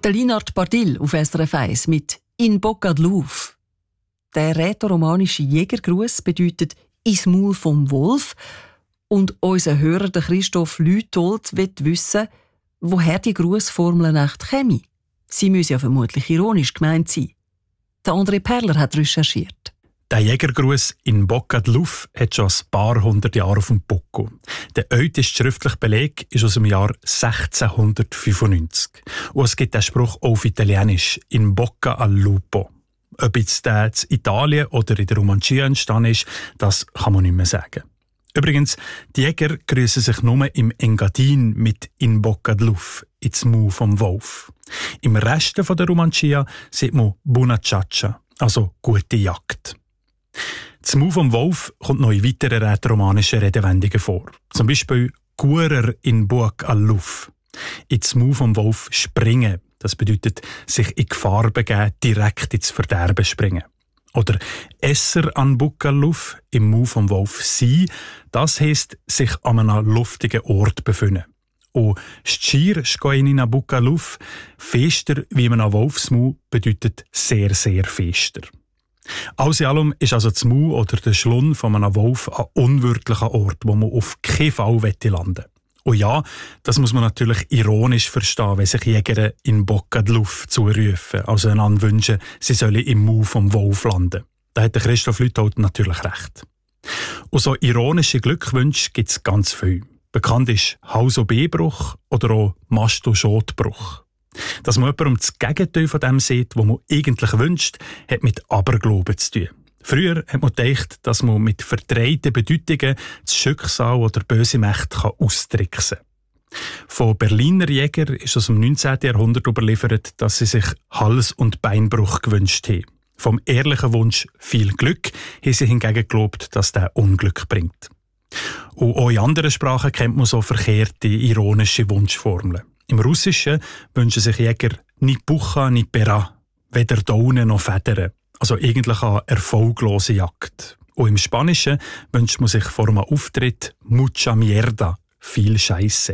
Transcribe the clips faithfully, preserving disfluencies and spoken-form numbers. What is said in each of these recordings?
Der Linard Bardil auf S R F eins mit «In Bocca del Lupo». Der rätoromanische Jägergruß bedeutet «ins Maul vom Wolf». Und unser Hörer, der Christoph Lütold, will wissen, woher die Grußformel echt käme. Sie müsse ja vermutlich ironisch gemeint sein. Der André Perler hat recherchiert. Der Jägergruß «In Bocca del Lupo» hat schon ein paar hundert Jahre auf dem Buckel. Der älteste schriftliche Beleg ist aus dem Jahr sechzehnhundertfünfundneunzig. Und es gibt den Spruch auch auf Italienisch «In Bocca al Lupo». Ob jetzt der in Italien oder in der Romancia entstanden ist, das kann man nicht mehr sagen. Übrigens, die Jäger grüßen sich nur im Engadin mit «In Bocca del Lupo», ins Maul vom Wolf. Im Rest der Romancia sieht man «Buona caccia», also «gute Jagd». Das Maul vom Wolf kommt noch in weiteren rätoromanischen Redewendungen vor. Zum Beispiel «Guerer in Bocca al Lupo». Ins Maul vom Wolf springen. Das bedeutet, sich in Gefahr begeben, direkt ins Verderben springen. Oder «Esser an Bocca al Lupo», im Maul vom Wolf sein. Das heisst, sich an einem luftigen Ort befinden. Und «Scir scoin in Bocca al Lupo», fester wie in einem Wolfsmaul, bedeutet sehr, sehr fester. Alles in allem ist also das Maul oder der Schlund von einem Wolf ein unwirtlicher Ort, wo man auf keinen Fall landen will. Und ja, das muss man natürlich ironisch verstehen, wenn sich Jäger in Bocca del Lupo zurufen, also einander wünschen, sie sollen im Maul vom Wolf landen. Da hat der Christoph Lütold natürlich recht. Und so ironische Glückwünsche gibt es ganz viel. Bekannt ist Hals-O-B-Bruch oder auch Mast-O-Schot-Bruch. Dass man jemandem das Gegenteil von dem sieht, was man eigentlich wünscht, hat mit Aberglauben zu tun. Früher hat man gedacht, dass man mit verdrehten Bedeutungen das Schicksal oder böse Mächte austricksen kann. Von Berliner Jägern ist aus dem neunzehnten Jahrhundert überliefert, dass sie sich Hals- und Beinbruch gewünscht haben. Vom ehrlichen Wunsch viel Glück haben sie hingegen geglaubt, dass der Unglück bringt. Und auch in anderen Sprachen kennt man so verkehrte, ironische Wunschformeln. Im Russischen wünschen sich Jäger «ni Pucha, ni Pera», weder Daunen noch Federn. Also eigentlich eine erfolglose Jagd. Und im Spanischen wünscht man sich vor einem Auftritt «mucha mierda», viel Scheisse.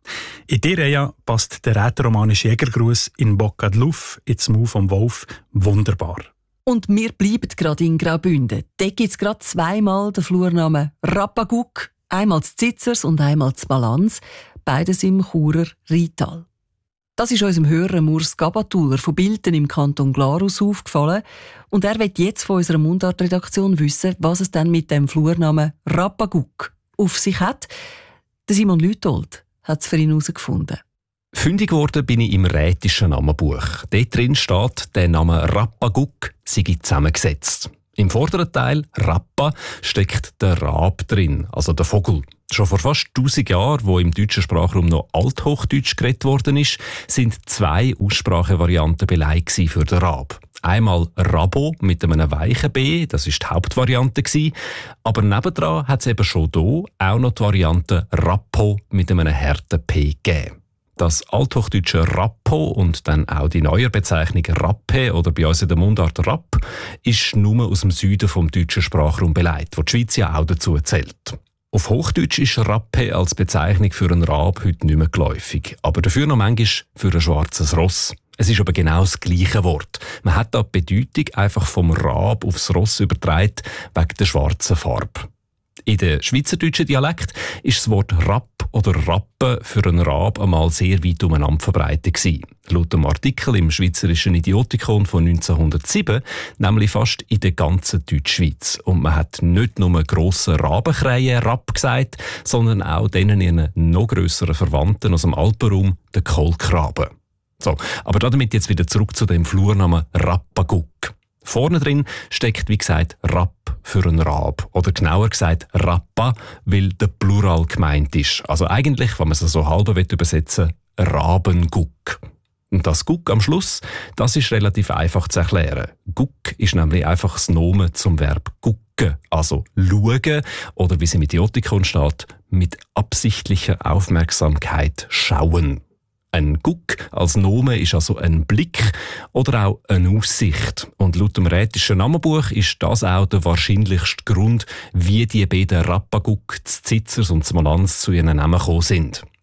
In dieser Reihe passt der rätoromanische Jägergruß «In Bocca del Lupo» ins Maul vom Wolf wunderbar. Und wir bleiben gerade in Graubünden. Dort gibt es gerade zweimal den Flurnamen Rappaguck, einmal zu Zitzers und einmal zu Balanz, beides im Churer Rheintal. Das ist unserem Hörer Urs Gabatuller von Bilten im Kanton Glarus aufgefallen und er will jetzt von unserer Mundart-Redaktion wissen, was es denn mit dem Flurnamen Rappaguck auf sich hat. Der Simon Lütold hat es für ihn herausgefunden. Fündig geworden bin ich im rätischen Namenbuch. Dort drin steht, der Name Rappaguck sei zusammengesetzt. Im vorderen Teil, Rappa, steckt der Rab drin, also der Vogel. Schon vor fast tausend Jahren, wo im deutschen Sprachraum noch Althochdeutsch geredet worden ist, sind zwei Aussprachevarianten Beleg für den Rab. Einmal Rabo mit einem weichen B, das ist die Hauptvariante gewesen, aber nebendran hat es eben schon hier auch noch die Variante Rappo mit einem harten P gegeben. Das althochdeutsche Rappo und dann auch die neue Bezeichnung Rappe oder bei uns in der Mundart Rapp ist nur aus dem Süden vom deutschen Sprachraum beleidigt, wo die Schweiz ja auch dazu zählt. Auf Hochdeutsch ist Rappe als Bezeichnung für einen Rab heute nicht mehr geläufig, aber dafür noch manchmal für ein schwarzes Ross. Es ist aber genau das gleiche Wort. Man hat da die Bedeutung einfach vom Rab aufs Ross übertragen wegen der schwarzen Farbe. In der schweizerdeutschen Dialekt ist das Wort Rapp oder Rappe für einen Rab einmal sehr weit umeinander verbreitet gewesen. Laut dem Artikel im Schweizerischen Idiotikon von neunzehnhundertsieben nämlich fast in der ganzen Deutschschweiz. Und man hat nicht nur grossen Rabenkrähen Rapp gesagt, sondern auch denen ihren noch grösseren Verwandten aus dem Alpenraum, den Kohlkraben. So, aber damit jetzt wieder zurück zu dem Flurnamen Rappaguck. Vorne drin steckt, wie gesagt, Rapp für einen Rab. Oder genauer gesagt Rappa, weil der Plural gemeint ist. Also eigentlich, wenn man es so halb übersetzen will, Rabenguck. Und das Guck am Schluss, das ist relativ einfach zu erklären. Guck ist nämlich einfach das Nomen zum Verb gucken, also schauen oder wie es im Idiotikon steht, mit absichtlicher Aufmerksamkeit schauen. Ein Guck als Name ist also ein Blick oder auch eine Aussicht. Und laut dem rätischen Namenbuch ist das auch der wahrscheinlichste Grund, wie die beiden Rappaguck, Zitzers und Smolanz zu ihren Namen gekommen sind.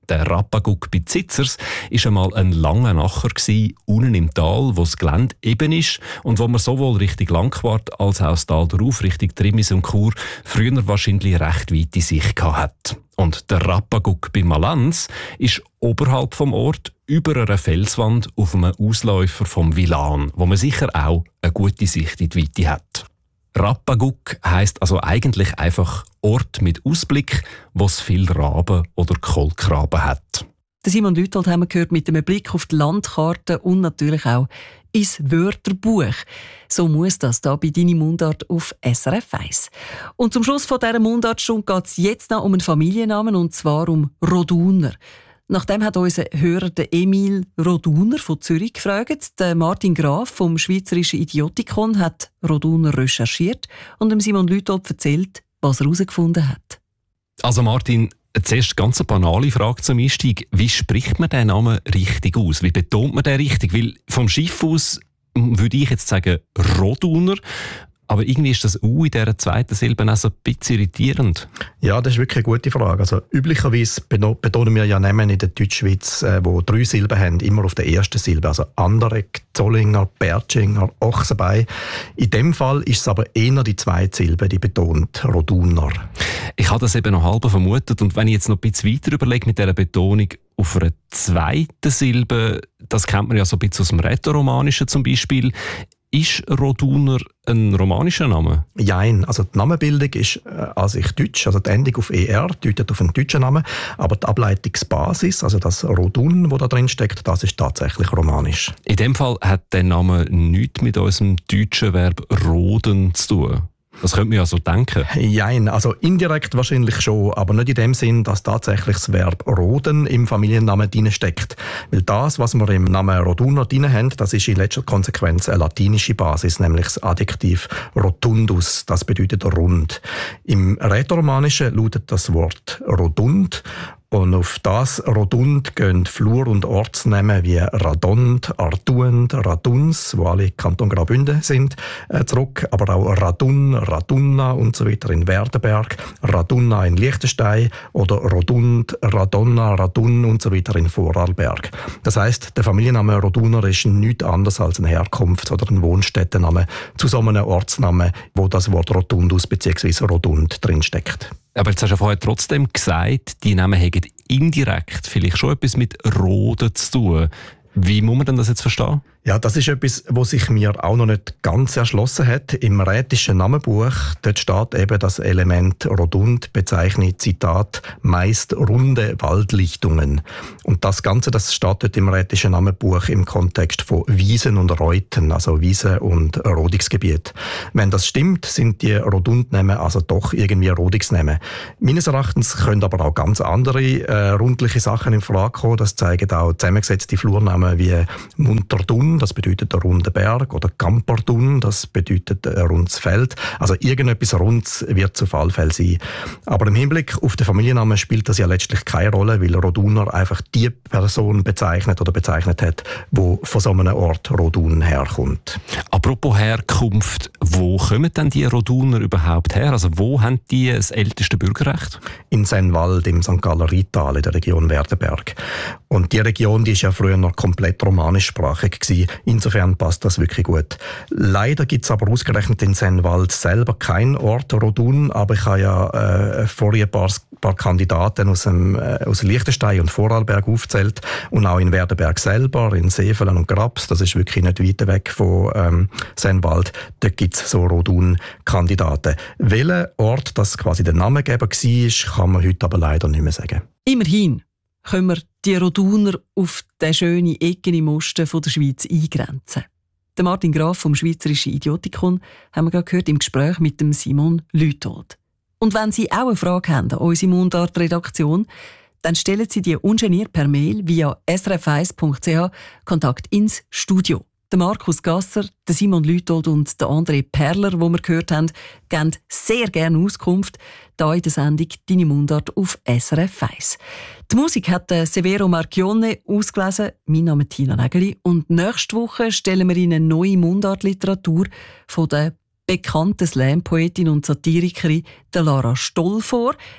Der Rappaguck bei Zitzers war einmal ein langer Nacher, unten im Tal, wo das Gelände eben ist und wo man sowohl Richtung Langquart als auch das Tal darauf, Richtung Trimis und Chur, früher wahrscheinlich recht weite Sicht hatte. Und der Rappaguck bei Malanz ist oberhalb vom Ort über einer Felswand auf einem Ausläufer vom Villan, wo man sicher auch eine gute Sicht in die Weite hat. Rappaguck heisst also eigentlich einfach Ort mit Ausblick, wo es viel Raben oder Kohlkraben hat. Simon Lütold haben wir gehört mit einem Blick auf die Landkarte und natürlich auch ins Wörterbuch. So muss das da bei «Deine Mundart» auf S R F eins. Und zum Schluss von dieser Mundartstunde geht es jetzt noch um einen Familiennamen, und zwar um Roduner. Nachdem hat unser Hörer Emil Roduner von Zürich gefragt. Der Martin Graf vom Schweizerischen Idiotikon hat Roduner recherchiert und dem Simon Lütold erzählt, was er herausgefunden hat. Also Martin, zuerst ganz eine banale Frage zum Einstieg. Wie spricht man diesen Namen richtig aus? Wie betont man den richtig? Weil vom Schiff aus würde ich jetzt sagen Roduner. Aber irgendwie ist das U in dieser zweiten Silbe auch so ein bisschen irritierend. Ja, das ist wirklich eine gute Frage. Also, üblicherweise betonen wir ja Namen in der Deutschschweiz, die äh, drei Silben haben, immer auf der ersten Silbe. Also Anderegg, Zollinger, Bertschinger, Ochsenbein. In dem Fall ist es aber eher die zweite Silbe, die betont, Roduner. Ich habe das eben noch halb vermutet. Und wenn ich jetzt noch ein bisschen weiter überlege mit dieser Betonung auf einer zweiten Silbe, das kennt man ja so ein bisschen aus dem Rätoromanischen zum Beispiel. Ist Roduner ein romanischer Name? Nein, also die Namenbildung ist äh, an sich deutsch, also die Endung auf «er» deutet auf einen deutschen Namen, aber die Ableitungsbasis, also das Rodun, das da drin steckt, das ist tatsächlich romanisch. In dem Fall hat der Name nichts mit unserem deutschen Verb «roden» zu tun. Das könnte man ja so denken. Nein, also indirekt wahrscheinlich schon, aber nicht in dem Sinn, dass tatsächlich das Verb roden im Familiennamen drin steckt. Weil das, was wir im Namen Roduner drin haben, das ist in letzter Konsequenz eine latinische Basis, nämlich das Adjektiv rotundus, das bedeutet rund. Im Rätoromanischen lautet das Wort rodund. Und auf das Rodund gehen Flur- und Ortsnamen wie Radond, Artuend, Raduns, wo alle Kanton Graubünden sind, äh, zurück. Aber auch Radun, Radunna und so weiter in Werdenberg, Radunna in Liechtenstein oder Rodund, Radonna, Radun und so weiter in Vorarlberg. Das heisst, der Familienname Roduner ist nichts anderes als ein Herkunfts- oder ein Wohnstättenname zu so einem Ortsnamen, wo das Wort Rotundus bzw. Rodund drinsteckt. Aber jetzt hast du ja vorher trotzdem gesagt, die Namen haben indirekt vielleicht schon etwas mit Roden zu tun. Wie muss man denn das jetzt verstehen? Ja, das ist etwas, was sich mir auch noch nicht ganz erschlossen hat. Im rätischen Namenbuch, dort steht eben das Element Rodund, bezeichnet, Zitat, meist runde Waldlichtungen. Und das Ganze, das steht dort im rätischen Namenbuch im Kontext von Wiesen und Reuten, also Wiesen und Rodungsgebiet. Wenn das stimmt, sind die Rodundnamen also doch irgendwie Rodungsnamen. Meines Erachtens können aber auch ganz andere äh, rundliche Sachen in Frage kommen. Das zeigen auch zusammengesetzte Flurnamen wie Munterdun, das bedeutet der runde Berg, oder Gamperdun, das bedeutet ein rundes Feld. Also irgendetwas Rundes wird zu Fallfall sein. Aber im Hinblick auf den Familiennamen spielt das ja letztlich keine Rolle, weil Roduner einfach die Person bezeichnet oder bezeichnet hat, wo von so einem Ort Rodun herkommt. Apropos Herkunft, wo kommen denn die Roduner überhaupt her? Also wo haben die das älteste Bürgerrecht? In Sennwald, im Sankt Galler Rheintal, in der Region Werdenberg. Und die Region, die ist ja früher noch komplett romanischsprachig gewesen. Insofern passt das wirklich gut. Leider gibt es aber ausgerechnet in Sennwald selber keinen Ort Rodun, aber ich habe ja äh, vorher ein paar, paar Kandidaten aus, dem, äh, aus Liechtenstein und Vorarlberg aufgezählt und auch in Werdenberg selber, in Seefelen und Grabs, das ist wirklich nicht weit weg von ähm, Sennwald, dort gibt es so Rodun-Kandidaten. Welcher Ort das quasi der Namengeber war, kann man heute aber leider nicht mehr sagen. Immerhin können wir die Roduner auf den schönen Ecken im Osten der Schweiz eingrenzen. Der Martin Graf vom Schweizerischen Idiotikon haben wir gerade gehört im Gespräch mit dem Simon Lütold. Und wenn Sie auch eine Frage haben an unsere Mundart-Redaktion, dann stellen Sie die ungeniert per Mail via s r f eins punkt c h Kontakt ins Studio. Der Markus Gasser, der Simon Lütold und der André Perler, die wir gehört haben, geben sehr gerne Auskunft hier in der Sendung «Deine Mundart» auf S R F eins. Die Musik hat Severo Marchione ausgelesen, mein Name ist Tina Nägeli, und nächste Woche stellen wir Ihnen eine neue Mundartliteratur von der bekannten Slam-Poetin und Satirikerin Lara Stoll vor.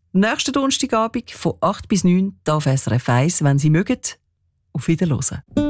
Nächsten Donnerstagabend von acht bis neun hier auf S R F eins, wenn Sie mögen. Auf Wiederhören.